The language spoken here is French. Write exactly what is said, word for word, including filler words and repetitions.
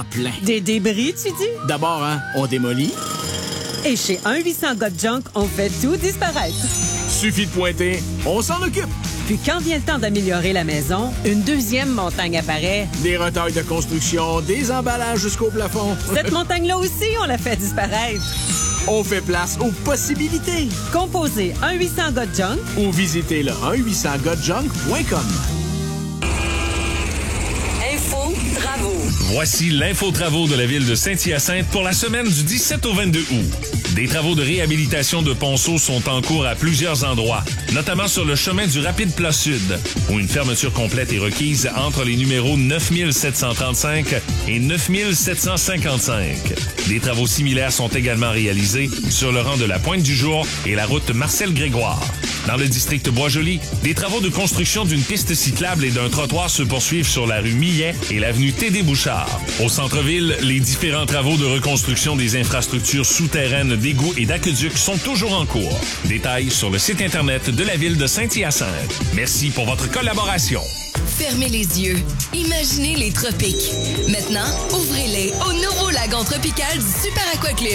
plein. Des débris, tu dis? D'abord, hein, on démolit. Et chez un huit cents Got Junk, on fait tout disparaître. Suffit de pointer, on s'en occupe. Puis quand vient le temps d'améliorer la maison, une deuxième montagne apparaît. Des retails de construction, des emballages jusqu'au plafond. Cette montagne-là aussi, on la fait disparaître. On fait place aux possibilités. Composez un huit cents Got Junk ou visitez le un huit cents got junk point com. Info Travaux. Voici l'info travaux de la ville de Saint-Hyacinthe pour la semaine du dix-sept au vingt-deux août. Des travaux de réhabilitation de ponceaux sont en cours à plusieurs endroits, notamment sur le chemin du Rapide Plat Sud, où une fermeture complète est requise entre les numéros neuf mille sept cent trente-cinq et neuf mille sept cent cinquante-cinq. Des travaux similaires sont également réalisés sur le rang de la Pointe-du-Jour et la route Marcel-Grégoire. Dans le district Bois-Joli, des travaux de construction d'une piste cyclable et d'un trottoir se poursuivent sur la rue Millet et l'avenue Tédé-Bouchard. Au centre-ville, les différents travaux de reconstruction des infrastructures souterraines d'égouts et d'aqueducs sont toujours en cours. Détails sur le site Internet de la ville de Saint-Hyacinthe. Merci pour votre collaboration. Fermez les yeux. Imaginez les tropiques. Maintenant, ouvrez-les au nouveau lagon tropical du Super Aqua Club.